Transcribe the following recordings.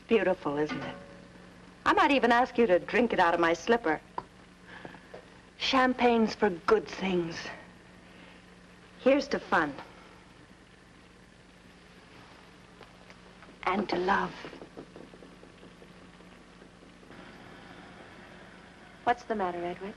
beautiful, isn't it? I might even ask you to drink it out of my slipper. Champagne's for good things. Here's to fun. And to love. What's the matter, Edward?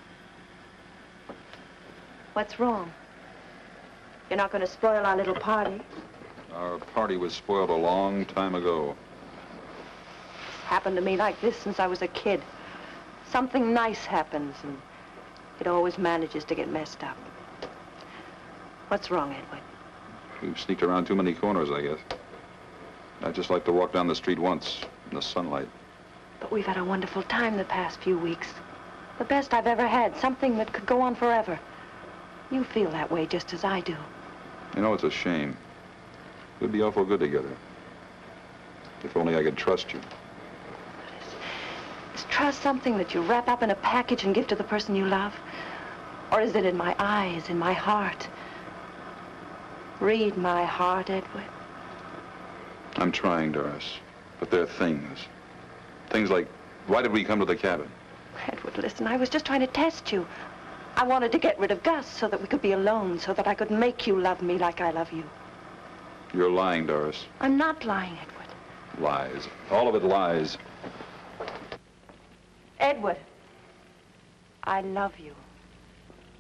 What's wrong? You're not going to spoil our little party? Our party was spoiled a long time ago. It's happened to me like this since I was a kid. Something nice happens, and it always manages to get messed up. What's wrong, Edward? We've sneaked around too many corners, I guess. I'd just like to walk down the street once in the sunlight. But we've had a wonderful time the past few weeks. The best I've ever had, something that could go on forever. You feel that way just as I do. You know, it's a shame. We'd be awful good together. If only I could trust you. Is trust something that you wrap up in a package and give to the person you love? Or is it in my eyes, in my heart? Read my heart, Edward. I'm trying, Doris. But there are things. Things like, why did we come to the cabin? Edward, listen, I was just trying to test you. I wanted to get rid of Gus so that we could be alone, so that I could make you love me like I love you. You're lying, Doris. I'm not lying, Edward. Lies. All of it lies. Edward, I love you.